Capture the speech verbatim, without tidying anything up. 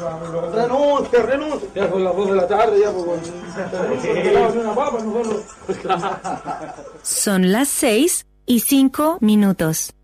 Renuncie, renuncie. Ya son las dos de la tarde, ya pues. Una papa, nosotros. Son las seis y cinco minutos.